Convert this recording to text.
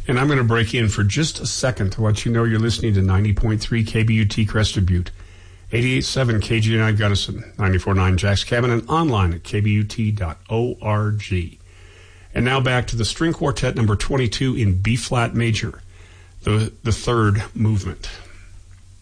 And I'm going to break in for just a second to let you know you're listening to 90.3 KBUT Crested Butte, 88.7 KGNI Gunnison, 94.9 Jack's Cabin, and online at kbut.org. And now back to the string quartet number 22 in B-flat major, the third movement.